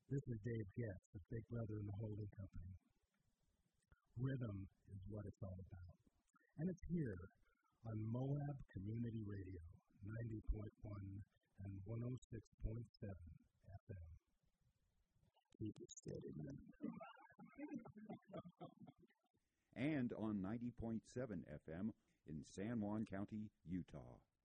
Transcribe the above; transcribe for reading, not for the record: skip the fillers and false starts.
This is Dave Getz, the big brother in the holding company. Rhythm is what it's all about. And it's here on Moab Community Radio, 90.1 and 106.7 FM. Keep it steady, man. And on 90.7 FM in San Juan County, Utah.